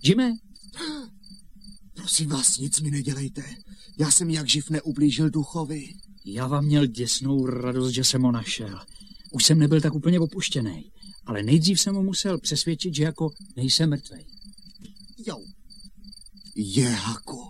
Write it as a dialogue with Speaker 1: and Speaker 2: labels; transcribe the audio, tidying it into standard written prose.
Speaker 1: Jime?
Speaker 2: Prosím vás, nic mi nedělejte. Já jsem jak živ neublížil duchovi.
Speaker 1: Já vám měl děsnou radost, že jsem ho našel. Už jsem nebyl tak úplně opuštěnej, ale nejdřív jsem ho musel přesvědčit, že jako nejsem mrtvej.
Speaker 2: Jo. Je, Haku.